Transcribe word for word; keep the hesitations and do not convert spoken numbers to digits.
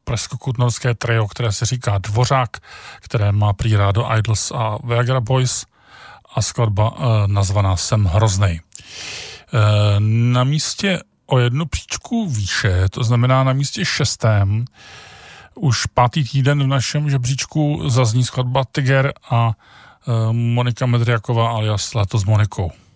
pražsko-kutnovské trio, které se říká Dvořák, které má prý rádo Idols a Viagra Boys a skladba e, nazvaná Jsem hroznej. E, na místě o jednu příčku výše, to znamená na místě šestém, už pátý týden v našem žebříčku zazní skladba Tiger a e, Monika Medriaková alias Léto s Monikou.